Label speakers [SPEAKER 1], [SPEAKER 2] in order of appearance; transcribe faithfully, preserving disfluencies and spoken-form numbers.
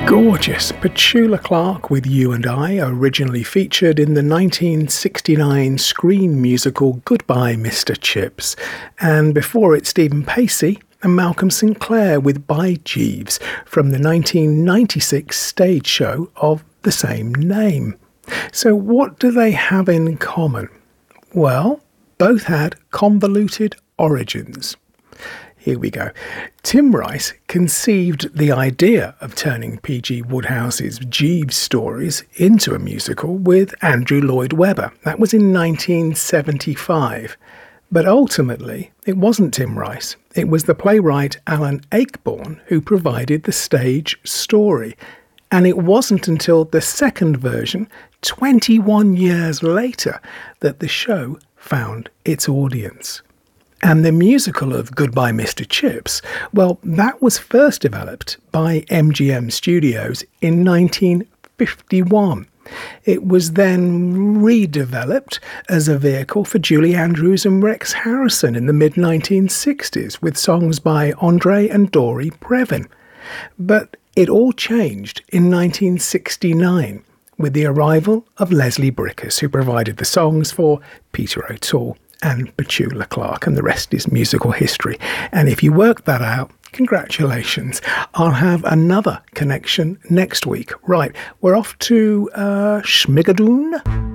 [SPEAKER 1] Gorgeous. Petula Clark with You and I, originally featured in the nineteen sixty-nine screen musical Goodbye Mister Chips. And before it, Stephen Pacey and Malcolm Sinclair with By Jeeves from the nineteen ninety-six stage show of the same name. So what do they have in common? Well, both had convoluted origins. Here we go. Tim Rice conceived the idea of turning P G Wodehouse's Jeeves stories into a musical with Andrew Lloyd Webber. That was in nineteen seventy-five. But ultimately, it wasn't Tim Rice. It was the playwright Alan Ayckbourn who provided the stage story. And it wasn't until the second version, twenty-one years later, that the show found its audience. And the musical of Goodbye Mister Chips, well, that was first developed by M G M Studios in nineteen fifty-one. It was then redeveloped as a vehicle for Julie Andrews and Rex Harrison in the mid nineteen sixties with songs by Andre and Dory Previn. But it all changed in nineteen sixty-nine with the arrival of Leslie Bricusse, who provided the songs for Peter O'Toole and Petula Clark, and the rest is musical history. And if you work that out, congratulations. I'll have another connection next week. Right, we're off to uh, Schmigadoon.